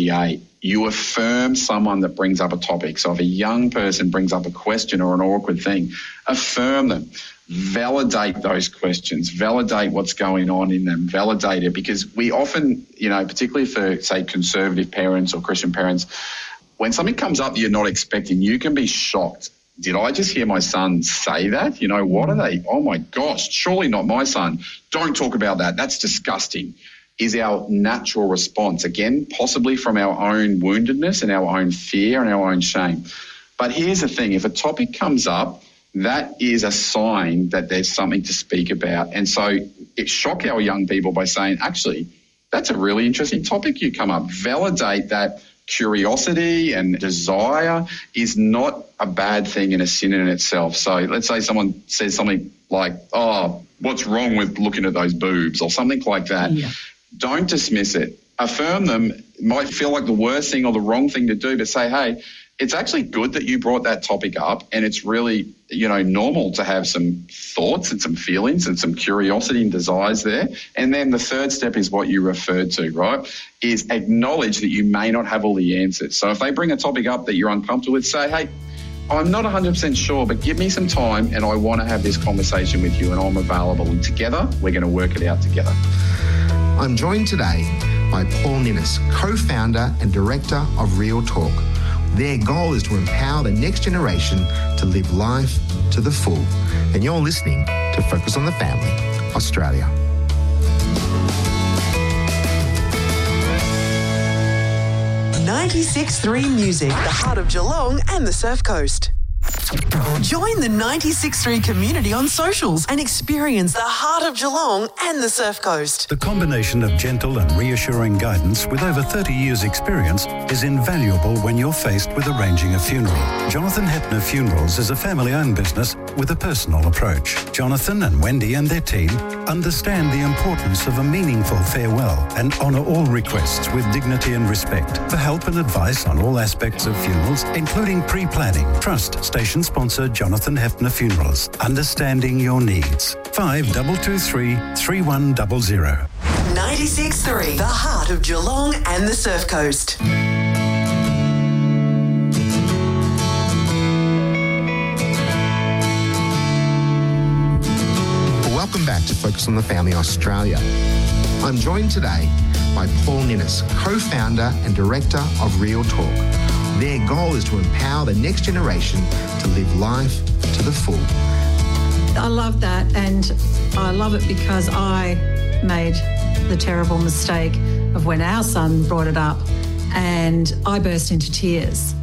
38, you affirm someone that brings up a topic. So if a young person brings up a question or an awkward thing, affirm them. Validate those questions, validate what's going on in them, validate it, because we often, particularly for, say, conservative parents or Christian parents, when something comes up that you're not expecting, you can be shocked. Did I just hear my son say that? What are they? Oh, my gosh, surely not my son. Don't talk about that. That's disgusting, is our natural response. Again, possibly from our own woundedness and our own fear and our own shame. But here's the thing. If a topic comes up, that is a sign that there's something to speak about. And so it shock our young people by saying, actually, that's a really interesting topic you come up. Validate that curiosity and desire is not a bad thing and a sin in itself. So let's say someone says something like, oh, what's wrong with looking at those boobs or something like that. Yeah. Don't dismiss it. Affirm them. It might feel like the worst thing or the wrong thing to do, but say, hey, it's actually good that you brought that topic up, and it's really, normal to have some thoughts and some feelings and some curiosity and desires there. And then the third step is what you referred to, right, is acknowledge that you may not have all the answers. So if they bring a topic up that you're uncomfortable with, say, hey, I'm not 100% sure, but give me some time and I want to have this conversation with you and I'm available. And together, we're going to work it out together. I'm joined today by Paul Ninnis, co-founder and director of Real Talk. Their goal is to empower the next generation to live life to the full. And you're listening to Focus on the Family, Australia. .96.3 Music, the heart of Geelong and the Surf Coast. Join the 96.3 community on socials and experience the heart of Geelong and the Surf Coast. The combination of gentle and reassuring guidance with over 30 years' experience is invaluable when you're faced with arranging a funeral. Jonathan Hepner Funerals is a family-owned business with a personal approach. Jonathan and Wendy and their team understand the importance of a meaningful farewell and honour all requests with dignity and respect. For help and advice on all aspects of funerals, including pre-planning, trust station sponsor Jonathan Hepner Funerals. Understanding your needs. 5223 3100. 96.3, the heart of Geelong and the Surf Coast. Welcome back to Focus on the Family Australia. I'm joined today by Paul Ninnis, co-founder and director of Real Talk. Their goal is to empower the next generation to live life to the full. I love that, and I love it because I made the terrible mistake of when our son brought it up and I burst into tears.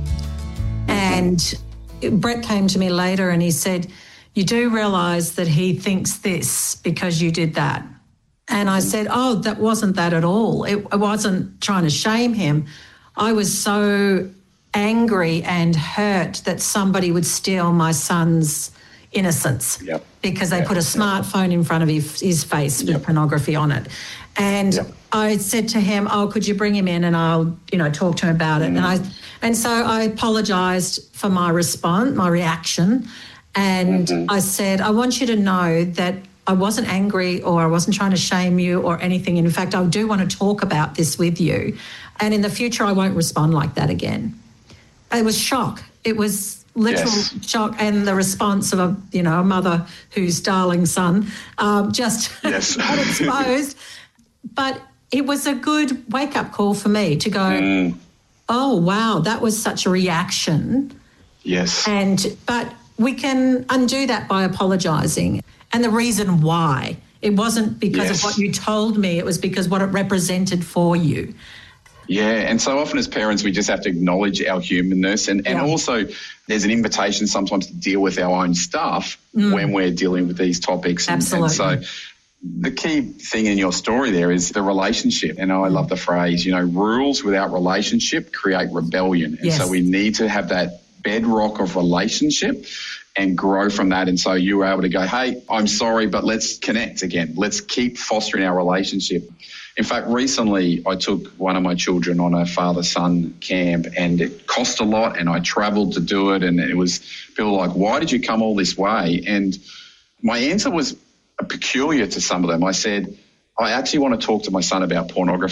And Brett came to me later and he said, you do realise that he thinks this because you did that. And I said, oh, that wasn't that at all. I wasn't trying to shame him. I was so angry and hurt that somebody would steal my son's innocence because they put a smartphone in front of his face with pornography on it. And I said to him, oh, could you bring him in and I'll, talk to him about it. And so I apologised for my response, my reaction. And I said, I want you to know that I wasn't angry or I wasn't trying to shame you or anything. In fact, I do want to talk about this with you. And in the future, I won't respond like that again. It was shock. It was literal shock, and the response of a mother whose darling son just got exposed. But it was a good wake-up call for me to go, oh, wow, that was such a reaction. Yes. But we can undo that by apologising. And the reason why, it wasn't because of what you told me, it was because what it represented for you. Yeah, and so often as parents, we just have to acknowledge our humanness and also there's an invitation sometimes to deal with our own stuff when we're dealing with these topics. Absolutely. And so the key thing in your story there is the relationship. And I love the phrase, rules without relationship create rebellion. And so we need to have that bedrock of relationship and grow from that. And so you were able to go, hey, I'm sorry, but let's connect again. Let's keep fostering our relationship. In fact, recently I took one of my children on a father-son camp and it cost a lot and I travelled to do it, and it was people like, why did you come all this way? And my answer was peculiar to some of them. I said, I actually want to talk to my son about pornography.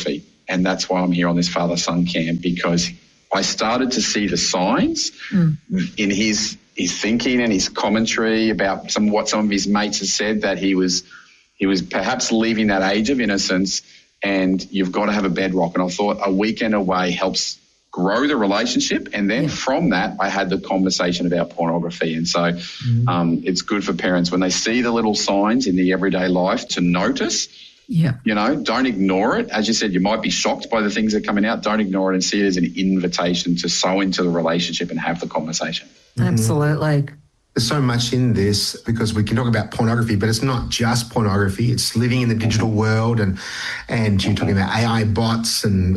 And that's why I'm here on this father-son camp, because I started to see the signs in his thinking and his commentary about what some of his mates have said, that he was perhaps leaving that age of innocence, and you've got to have a bedrock. And I thought a weekend away helps grow the relationship. And then from that, I had the conversation about pornography. And so it's good for parents when they see the little signs in the everyday life to notice. Yeah. You know, don't ignore it. As you said, you might be shocked by the things that are coming out. Don't ignore it and see it as an invitation to sow into the relationship and have the conversation. Absolutely. There's so much in this, because we can talk about pornography, but it's not just pornography. It's living in the digital world, and you're talking about AI bots and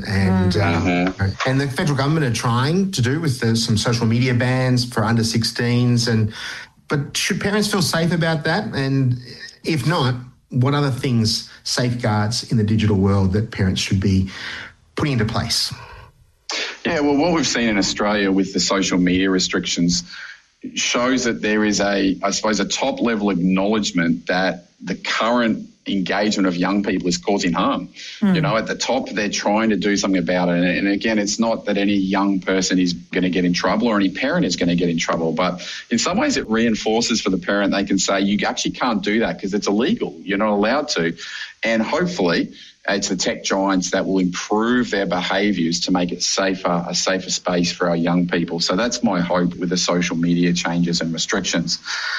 the federal government are trying to do with some social media bans for under 16s. But should parents feel safe about that? And if not, what other things, safeguards in the digital world that parents should be putting into place? Yeah, well, what we've seen in Australia with the social media restrictions shows that there is a top level acknowledgement that the current engagement of young people is causing harm. You know, at the top, they're trying to do something about it. And again, it's not that any young person is going to get in trouble or any parent is going to get in trouble, but in some ways it reinforces for the parent. They can say, you actually can't do that because it's illegal. You're not allowed to. And hopefully it's the tech giants that will improve their behaviours to make it a safer space for our young people. So that's my hope with the social media changes and restrictions.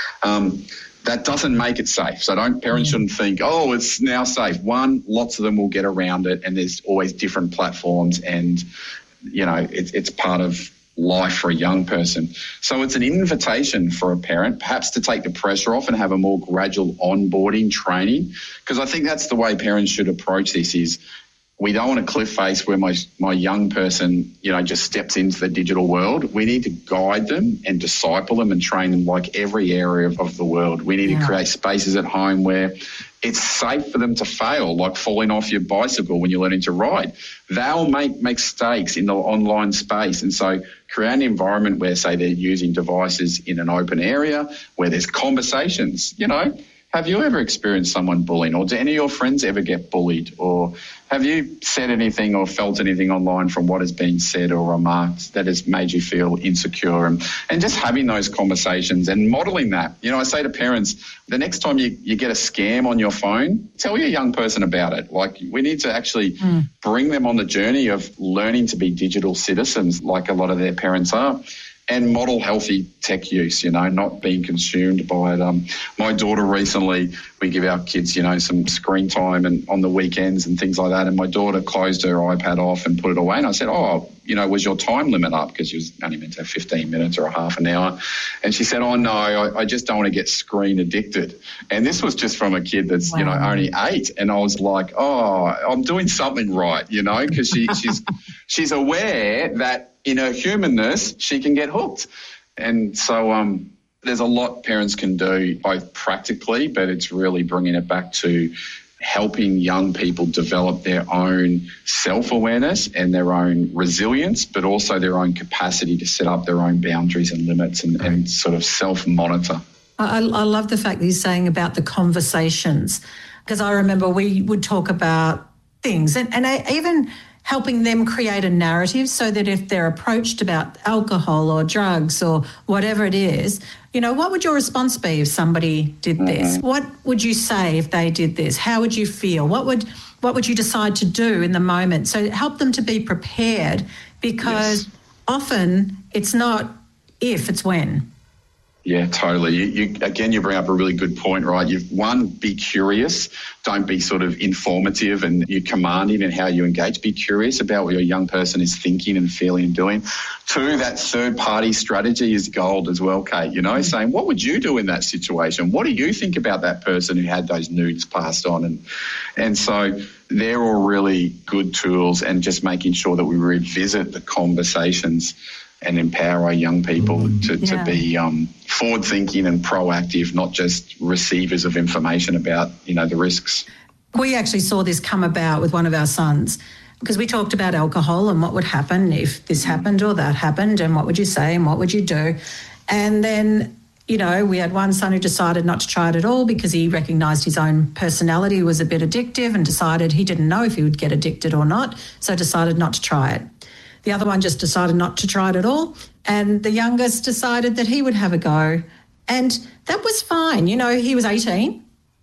That doesn't make it safe. So parents shouldn't think, oh, it's now safe. One, lots of them will get around it, and there's always different platforms, and, you know, it's part of life for a young person. So it's an invitation for a parent perhaps to take the pressure off and have a more gradual onboarding training, because I think that's the way parents should approach this. Is we don't want a cliff face where my young person, you know, just steps into the digital world. We need to guide them and disciple them and train them like every area of the world. We need to create spaces at home where it's safe for them to fail, like falling off your bicycle when you're learning to ride. They'll make mistakes in the online space. And so create an environment where, say, they're using devices in an open area where there's conversations. You know, have you ever experienced someone bullying, or do any of your friends ever get bullied? Or have you said anything or felt anything online from what has been said or remarked that has made you feel insecure? And just having those conversations and modelling that. You know, I say to parents, the next time you get a scam on your phone, tell your young person about it. Like, we need to actually bring them on the journey of learning to be digital citizens like a lot of their parents are. And model healthy tech use, you know, not being consumed by it. My daughter recently, we give our kids, you know, some screen time and on the weekends and things like that. And my daughter closed her iPad off and put it away. And I said, oh, you know, was your time limit up? Because she was only meant to have 15 minutes or a half an hour. And she said, oh, no, I just don't want to get screen addicted. And this was just from a kid that's, you know, only 8. And I was like, oh, I'm doing something right, you know, because she's aware that in her humanness, she can get hooked. And so there's a lot parents can do, both practically, but it's really bringing it back to helping young people develop their own self-awareness and their own resilience, but also their own capacity to set up their own boundaries and limits and sort of self-monitor. I love the fact that you're saying about the conversations, because I remember we would talk about things and even helping them create a narrative so that if they're approached about alcohol or drugs or whatever it is, you know, what would your response be if somebody did this? What would you say if they did this? How would you feel? What would you decide to do in the moment? So help them to be prepared, because often it's not if, it's when. Yeah, totally. You bring up a really good point, right? Be curious. Don't be sort of informative and you're commanding in how you engage. Be curious about what your young person is thinking and feeling and doing. 2, that third-party strategy is gold as well, Kate, you know, saying, what would you do in that situation? What do you think about that person who had those nudes passed on? And so they're all really good tools, and just making sure that we revisit the conversations and empower our young people to be forward-thinking and proactive, not just receivers of information about, you know, the risks. We actually saw this come about with one of our sons, because we talked about alcohol and what would happen if this happened or that happened, and what would you say and what would you do. And then you know, we had one son who decided not to try it at all because he recognised his own personality was a bit addictive and decided he didn't know if he would get addicted or not, so decided not to try it. The other one just decided not to try it at all, and the youngest decided that he would have a go. And that was fine. You know, he was 18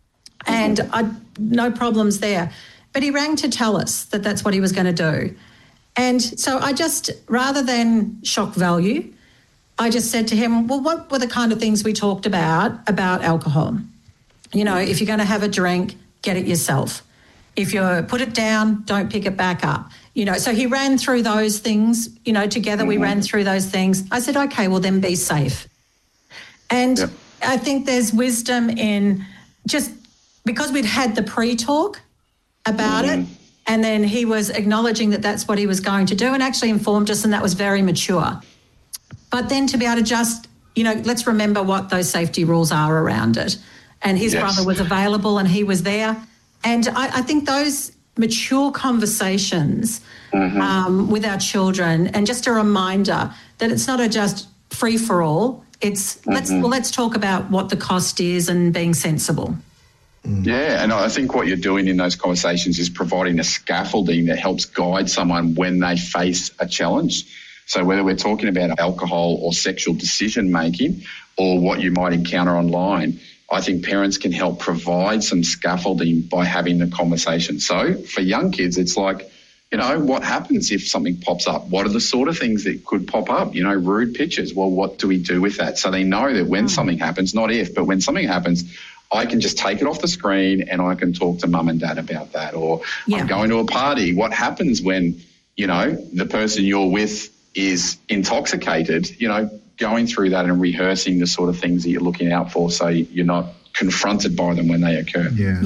and no problems there. But he rang to tell us that that's what he was going to do. And so I just, rather than shock value, I just said to him, well, what were the kind of things we talked about alcohol? You know, if you're going to have a drink, get it yourself. If you put it down, don't pick it back up. You know, so he ran through those things, you know, together we ran through those things. I said, okay, well then be safe. And I think there's wisdom in just because we'd had the pre-talk about it, and then he was acknowledging that that's what he was going to do and actually informed us, and that was very mature. But then to be able to just, you know, let's remember what those safety rules are around it. And his brother was available and he was there. And I think those mature conversations with our children, and just a reminder that it's not a just free-for-all. It's let's talk about what the cost is and being sensible. Yeah, and I think what you're doing in those conversations is providing a scaffolding that helps guide someone when they face a challenge. So whether we're talking about alcohol or sexual decision-making or what you might encounter online, I think parents can help provide some scaffolding by having the conversation. So for young kids, it's like, you know, what happens if something pops up? What are the sort of things that could pop up? You know, rude pictures. Well, what do we do with that? So they know that when something happens, not if, but when something happens, I can just take it off the screen and I can talk to mum and dad about that. Or I'm going to a party. What happens when, you know, the person you're with is intoxicated? You know, going through that and rehearsing the sort of things that you're looking out for so you're not confronted by them when they occur.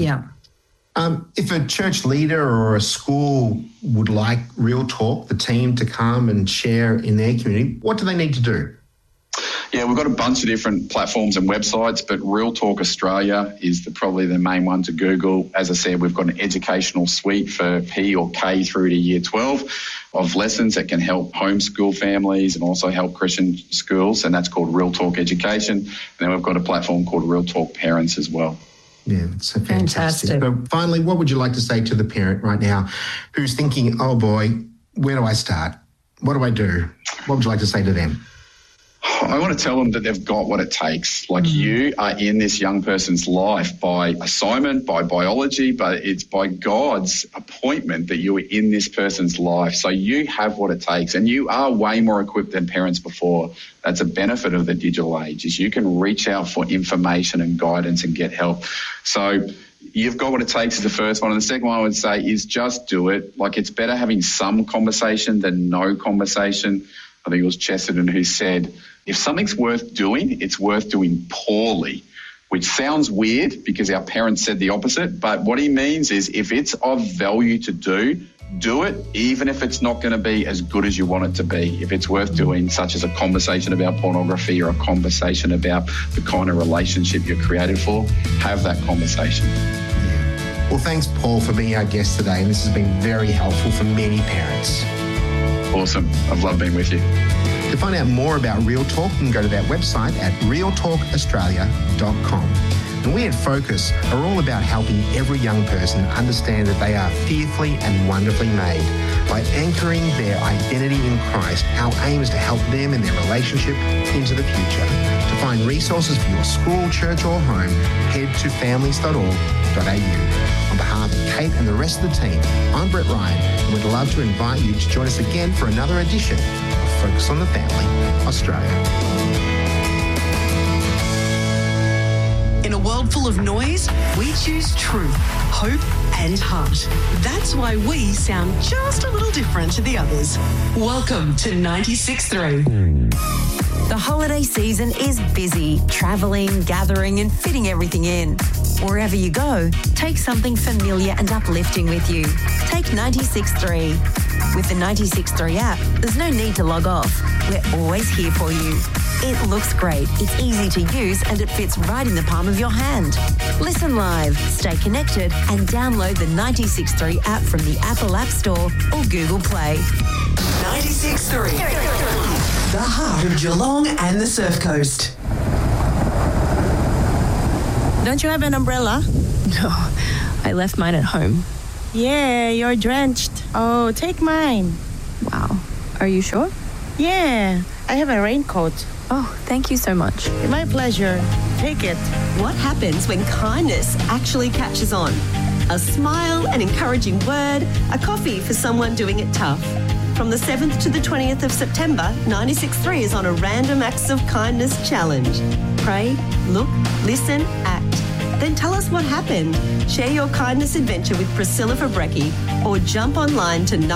If a church leader or a school would like Real Talk, the team, to come and share in their community, what do they need to do? Yeah, we've got a bunch of different platforms and websites, but Real Talk Australia is probably the main one to Google. As I said, we've got an educational suite for P or K through to year 12 of lessons that can help homeschool families and also help Christian schools, and that's called Real Talk Education. And then we've got a platform called Real Talk Parents as well. Yeah, it's fantastic. So finally, what would you like to say to the parent right now who's thinking, oh boy, where do I start? What do I do? What would you like to say to them? I want to tell them that they've got what it takes. Like you are in this young person's life by assignment, by biology, but it's by God's appointment that you are in this person's life. So you have what it takes, and you are way more equipped than parents before. That's a benefit of the digital age, is you can reach out for information and guidance and get help. So you've got what it takes is the first one. And the second one I would say is just do it. Like, it's better having some conversation than no conversation. I think it was Chesterton who said, if something's worth doing, it's worth doing poorly, which sounds weird because our parents said the opposite. But what he means is if it's of value to do it, even if it's not going to be as good as you want it to be. If it's worth doing, such as a conversation about pornography or a conversation about the kind of relationship you're created for, have that conversation. Well, thanks, Paul, for being our guest today. And this has been very helpful for many parents. Awesome. I've loved being with you. To find out more about Real Talk, you can go to that website at realtalkaustralia.com. And we at Focus are all about helping every young person understand that they are fearfully and wonderfully made. By anchoring their identity in Christ, our aim is to help them in their relationship into the future. To find resources for your school, church or home, head to families.org.au. On behalf of Kate and the rest of the team, I'm Brett Ryan, and we'd love to invite you to join us again for another edition of Focus on the Family, Australia. In a world full of noise, we choose truth, hope and heart. That's why we sound just a little different to the others. Welcome to 96.3. The holiday season is busy, travelling, gathering and fitting everything in. Wherever you go, take something familiar and uplifting with you. Take 96.3. With the 96.3 app, there's no need to log off. We're always here for you. It looks great, it's easy to use and it fits right in the palm of your hand. Listen live, stay connected and download the 96.3 app from the Apple App Store or Google Play. 96.3, the heart of Geelong and the Surf Coast. Don't you have an umbrella? No, I left mine at home. Yeah, you're drenched. Oh, take mine. Wow. Are you sure? Yeah, I have a raincoat. Oh, thank you so much. My pleasure. Take it. What happens when kindness actually catches on? A smile, an encouraging word, a coffee for someone doing it tough. From the 7th to the 20th of September, 96.3 is on a random acts of kindness challenge. Pray, look, listen, act. Then tell us what happened. Share your kindness adventure with Priscilla Fabrecki or jump online to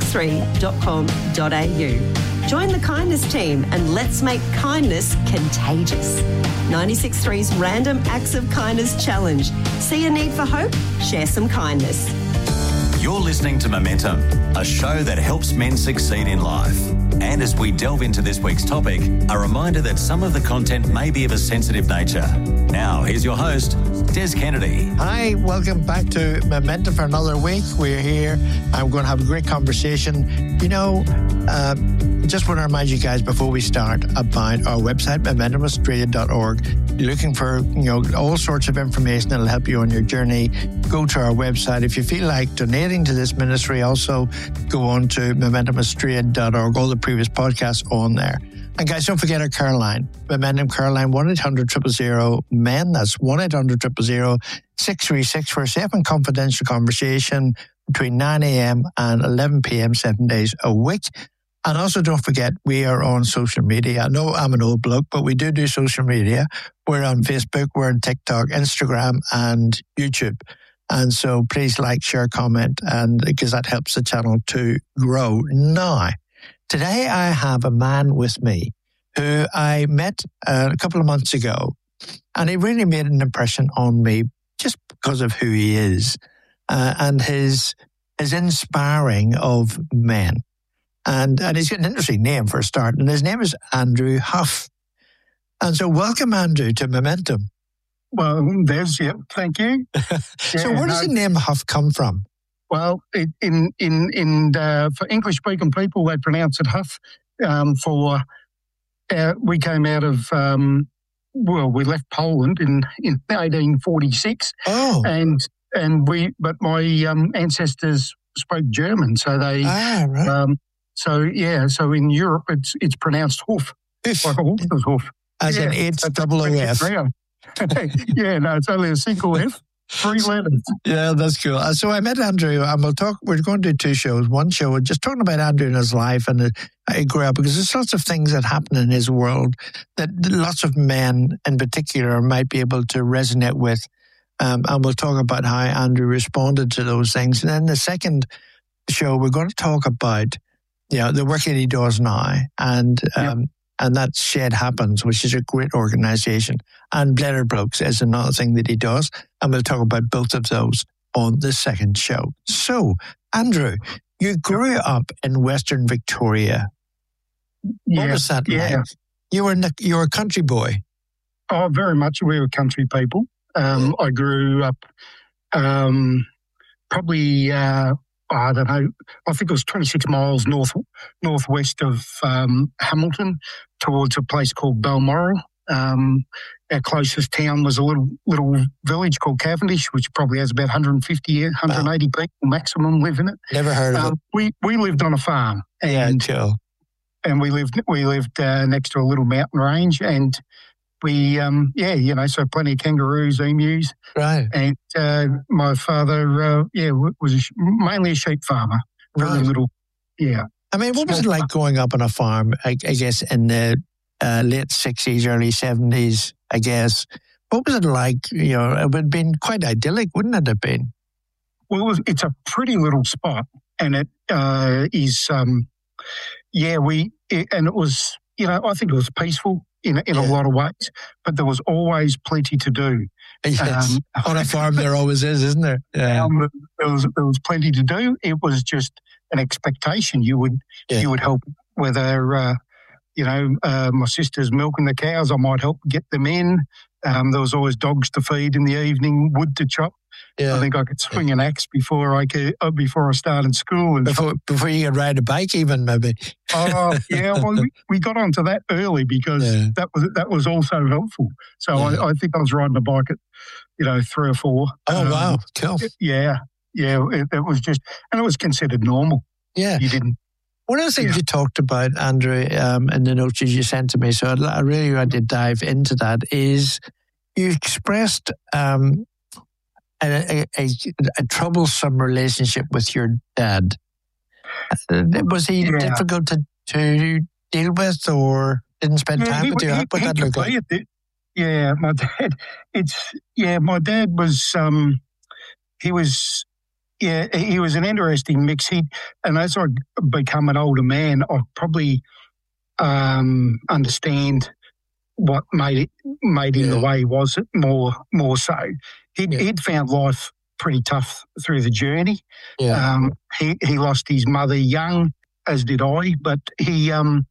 963.com.au. Join the kindness team and let's make kindness contagious. 96.3's Random Acts of Kindness Challenge. See a need for hope? Share some kindness. You're listening to Momentum, a show that helps men succeed in life. And as we delve into this week's topic, a reminder that some of the content may be of a sensitive nature. Now, here's your host, Des Kennedy. Hi, welcome back to Momentum for another week. We're here. I'm going to have a great conversation. You know, just want to remind you guys before we start about our website, momentumaustralia.org. You're looking for, all sorts of information that'll help you on your journey. Go to our website. If you feel like donating to this ministry, also go on to momentumaustralia.org. All the previous podcasts on there. And guys, don't forget our care line, Momentum Care Line, 1-800-000-MEN. That's 1-800-000-636 for a safe and confidential conversation between 9 a.m. and 11 p.m. 7 days a week. And also don't forget, we are on social media. I know I'm an old bloke, but we do social media. We're on Facebook, we're on TikTok, Instagram, and YouTube. And so please like, share, comment, and because that helps the channel to grow. Now, today I have a man with me who I met a couple of months ago, and he really made an impression on me just because of who he is and his inspiring of men. And he's got an interesting name for a start, and his name is Andrew Huff. And so welcome, Andrew, to Momentum. Well, thank you. So where does the name Huff come from? Well, for English-speaking people, they pronounce it Huff. We came out of, we left Poland in 1846. Oh. But my ancestors spoke German, so they. Ah, right. So in Europe, it's pronounced Hof, like a horse's hoof. As in H-double-O-F. Yeah, no, it's only a single F. 3 letters. Yeah, that's cool. So I met Andrew, and we're going to do 2 shows. One show, just talking about Andrew and his life and how he grew up, because there's lots of things that happen in his world that lots of men in particular might be able to resonate with. And we'll talk about how Andrew responded to those things. And then the second show, we're going to talk about the work that he does now, and that's Shed Happens, which is a great organisation. And Bladder Blokes is another thing that he does. And we'll talk about both of those on the second show. So, Andrew, you grew up in Western Victoria. What was that like? You were a country boy. Oh, very much. We were country people. I grew up probably, I don't know, I think it was 26 miles northwest of Hamilton towards a place called Balmoral. Our closest town was a little village called Cavendish, which probably has about 180 people maximum live in it. Never heard of it. We lived on a farm. And we lived next to a little mountain range, and we, so plenty of kangaroos, emus. Right. And my father, was mainly a sheep farmer. Very little, I mean, what was it like growing up on a farm, I guess, in the late 60s, early 70s, I guess? What was it like? It would have been quite idyllic, wouldn't it have been? Well, it's a pretty little spot, and it is, and it was, I think it was peaceful in a lot of ways, but there was always plenty to do. Yes. On a farm there always is, isn't there? Yeah. There was plenty to do. It was just an expectation. You would help, whether, my sister's milking the cows, I might help get them in. There was always dogs to feed in the evening, wood to chop. Yeah. I think I could swing an axe before I started school. And before you could ride a bike, even maybe. Oh yeah, well we got onto that early because that was also helpful. So I think I was riding a bike at 3 or 4. Oh wow, cool. Yeah. It was just, and it was considered normal. Yeah, you didn't. One of the things you talked about, Andrew, in the notes you sent to me, so I really wanted to dive into that, is you expressed a troublesome relationship with your dad. Was he difficult to deal with, or didn't spend time with you? What that look like? Yeah, my dad. My dad was. He was. Yeah, he was an interesting mix. And as I become an older man, I probably understand what made him the way he was. More so, he'd found life pretty tough through the journey. Yeah. He lost his mother young, as did I. But he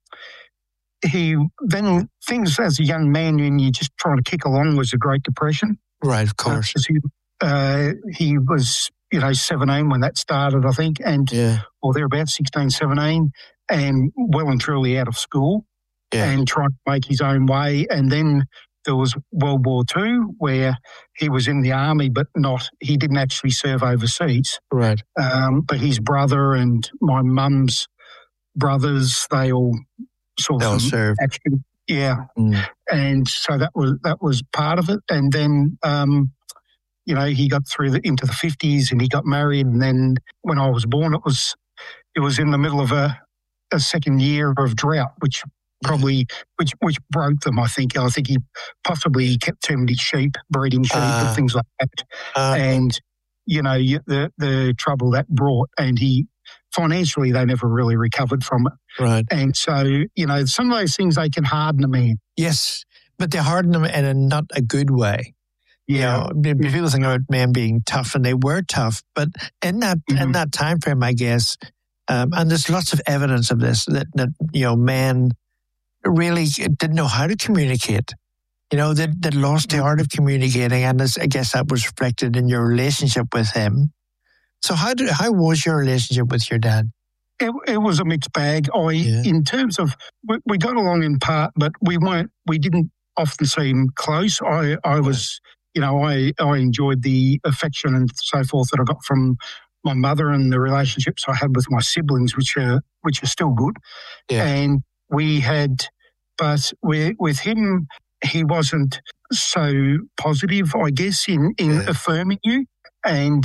then things as a young man, and you're just trying to kick along, was the Great Depression. Right, of course. He was. 17 when that started, I think, or thereabouts, 16, 17, and well and truly out of school and trying to make his own way. And then there was World War II where he was in the army, but he didn't actually serve overseas. Right. But his brother and my mum's brothers, they all sort of served. Actually, yeah. Mm. And so that was part of it. And then, he got through into the 50s and he got married. And then when I was born, it was in the middle of a second year of drought, which probably which broke them. I think he possibly kept too many sheep, breeding sheep and things like that. And the trouble that brought, and financially they never really recovered from it. Right. And so some of those things, they can harden a man. Yes, but they harden them in a not a good way. Yeah, people think about men being tough, and they were tough. But in that time frame, I guess, and there's lots of evidence of this that men really didn't know how to communicate. They lost the art of communicating, and I guess that was reflected in your relationship with him. So how was your relationship with your dad? It was a mixed bag. In terms of we got along in part, but we didn't often seem close. I was. I enjoyed the affection and so forth that I got from my mother and the relationships I had with my siblings, which are still good. Yeah. And but with him, he wasn't so positive, I guess, in affirming you. And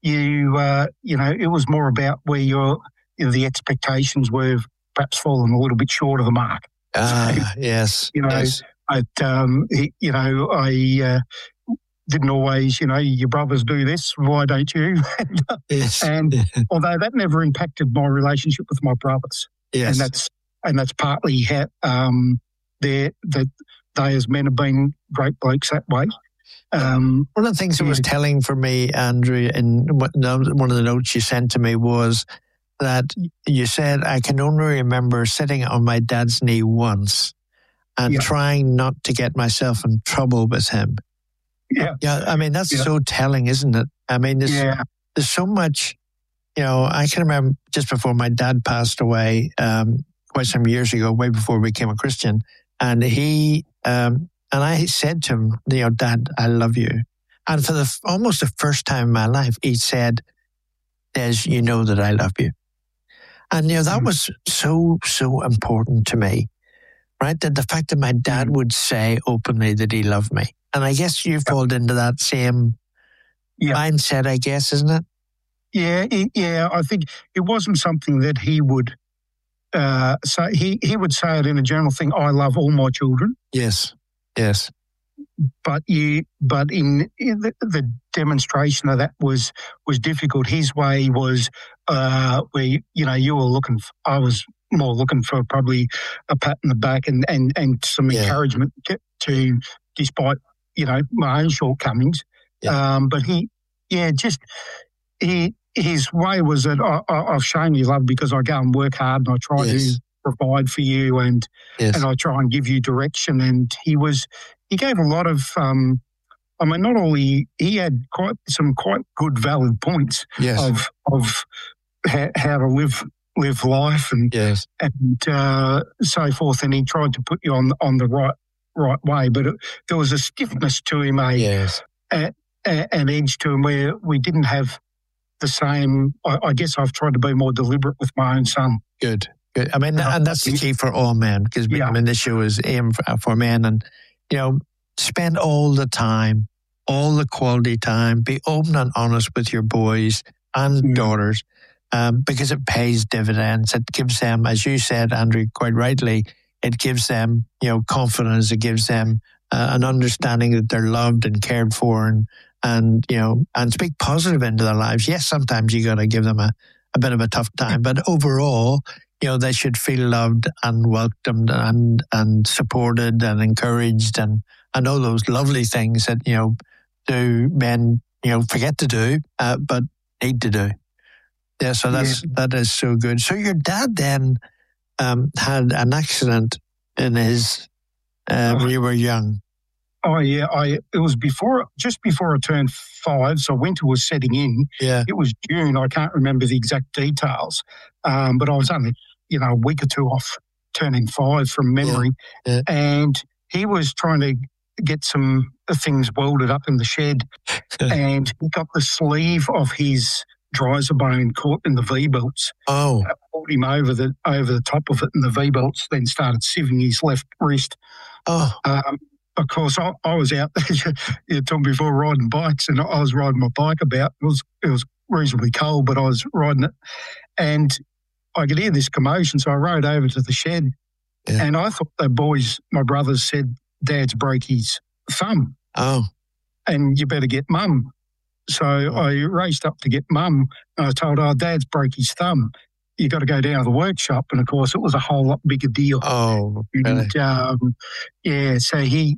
it was more about where the expectations were perhaps fallen a little bit short of the mark. Yes. Yes. I didn't always, your brothers do this, why don't you? Yes. And although that never impacted my relationship with my brothers. Yes. And that's partly how they as men have been great blokes that way. One of the things that was telling for me, Andrew, in one of the notes you sent to me was that you said, I can only remember sitting on my dad's knee once and trying not to get myself in trouble with him. Yeah. Yeah. I mean, that's so telling, isn't it? I mean, there's so much, I can remember just before my dad passed away, quite some years ago, way before we became a Christian. And and I said to him, Dad, I love you. And for almost the first time in my life, he said, Des, you know that I love you. And, that was so, so important to me, right? That the fact that my dad would say openly that he loved me. And I guess you fall into that same mindset, I guess, isn't it? Yeah. I think it wasn't something that he would say. He would say it in a general thing, I love all my children. Yes. But in the demonstration of that was difficult. His way was where you were looking. I was more looking for probably a pat in the back and some encouragement to despite my own shortcomings. Yeah. But his way was that I've shown you love because I go and work hard and I try to provide for you and I try and give you direction. And he gave a lot of I mean, not only he had some quite good valid points of how to live life and so forth, and he tried to put you on the right way, but there was a stiffness to him, an edge to him where we didn't have the same. I guess I've tried to be more deliberate with my own son. Good. I mean, and that's the key for all men, because I mean, this show is aimed for men, and spend all the time, all the quality time, be open and honest with your boys and daughters, because it pays dividends. It gives them, as you said, Andrew, quite rightly, it gives them, confidence. It gives them an understanding that they're loved and cared for, and speak positive into their lives. Yes, sometimes you got to give them a bit of a tough time, but overall, they should feel loved and welcomed and supported and encouraged and all those lovely things that, do men, forget to do, but need to do. Yeah, so that is so good. So your dad then had an accident in his when you were young. Oh yeah, it was just before I turned 5, so winter was setting in. Yeah, it was June. I can't remember the exact details, but I was only a week or two off turning 5 from memory, and he was trying to get some things welded up in the shed, and he got the sleeve of his dryser bone caught in the V-belts. Oh, pulled him over the top of it, and the V-belts then started sieving his left wrist. Oh. Of course, I was out there, you told me before, riding bikes, and I was riding my bike about. It was reasonably cold, but I was riding it, and I could hear this commotion, so I rode over to the shed, and I thought the boys, my brothers, said, Dad's broke his thumb. Oh. And you better get Mum. So I raced up to get Mum, and I told her, Dad's broke his thumb. You got to go down to the workshop. And, of course, it was a whole lot bigger deal. Oh, really? And, so he...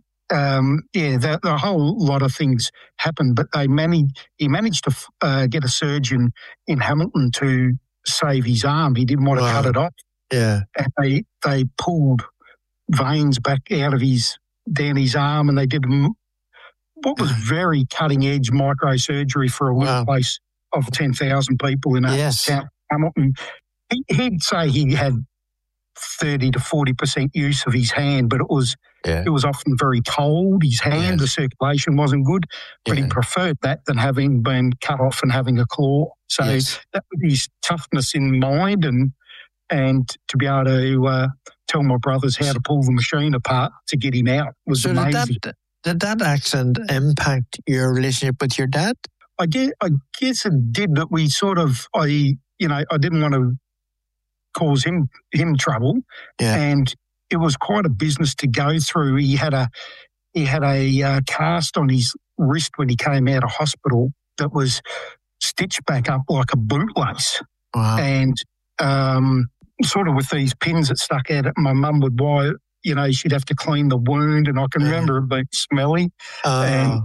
the whole lot of things happened, but he managed to get a surgeon in Hamilton to save his arm. He didn't want to cut it off. Yeah, and they pulled veins back out of down his arm, and they did what was very cutting edge microsurgery for a little place of 10,000 people in Hamilton. He'd say he had 30 to 40% use of his hand, but it was often very cold. His hand, the circulation wasn't good, but he preferred that than having been cut off and having a claw. So that was his toughness in mind, and to be able to tell my brothers how to pull the machine apart to get him out was amazing. Did that accident impact your relationship with your dad? I guess it did, but we sort of, I didn't want to cause him trouble, and it was quite a business to go through. He had a cast on his wrist when he came out of hospital that was stitched back up like a bootlace, and sort of with these pins that stuck out. My mum would wire, she'd have to clean the wound, and I can remember it being smelly, but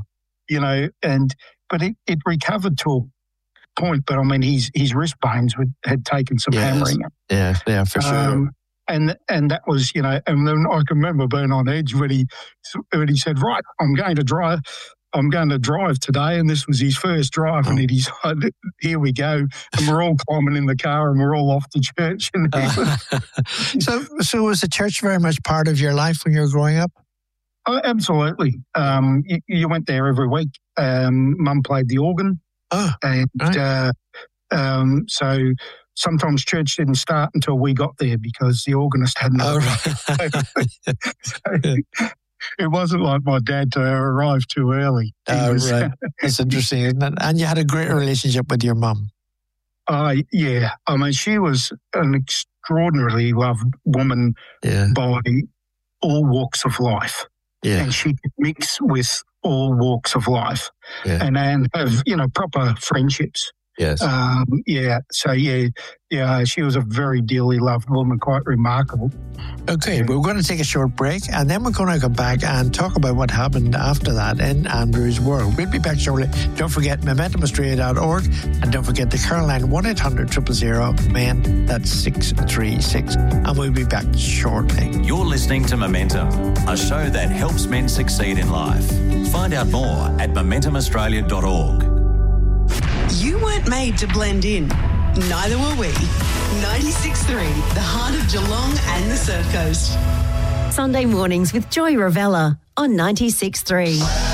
it recovered to a point, but I mean, his wrist bones had taken some hammering. Yeah, for sure. And that was, and then I can remember being on edge when he said, right, I'm going to drive today, and this was his first drive, and he decided, here we go, and we're all climbing in the car, and we're all off to church. And so was the church very much part of your life when you were growing up? Oh, absolutely. You went there every week. Mum played the organ. So sometimes church didn't start until we got there because the organist hadn't. It wasn't like my dad to arrive too early. Right. That's interesting, isn't it? And you had a great relationship with your mum. Yeah. I mean, she was an extraordinarily loved woman by all walks of life. Yeah. And she could mix with all walks of life and have, proper friendships. Yes. She was a very dearly loved woman, quite remarkable. Okay, we're going to take a short break and then we're going to come back and talk about what happened after that in Andrew's world. We'll be back shortly. Don't forget MomentumAustralia.org and don't forget the Caroline 1-800-000-MEN, that's 636. And we'll be back shortly. You're listening to Momentum, a show that helps men succeed in life. Find out more at MomentumAustralia.org. You weren't made to blend in. Neither were we. 96.3, the heart of Geelong and the Surf Coast. Sunday mornings with Joy Ravella on 96.3.